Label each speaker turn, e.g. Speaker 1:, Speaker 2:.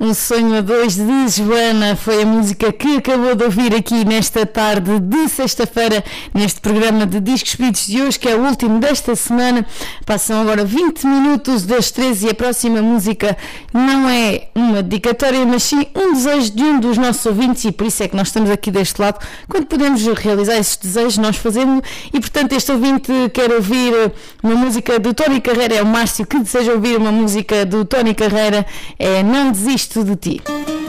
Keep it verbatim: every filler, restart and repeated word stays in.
Speaker 1: Um sonho a dois de Joana foi a música que acabou de ouvir aqui nesta tarde de sexta-feira, neste programa de Discos Pedidos de hoje, que é o último desta semana. Passam agora vinte minutos das treze e a próxima música não é uma dedicatória, mas sim um desejo de um dos nossos ouvintes, e por isso é que nós estamos aqui deste lado. Quando podemos realizar esses desejos, nós fazemos, e portanto este ouvinte quer ouvir uma música do Tony Carreira, é o Márcio que deseja ouvir uma música do Tony Carreira, é Não Desisto de Ti.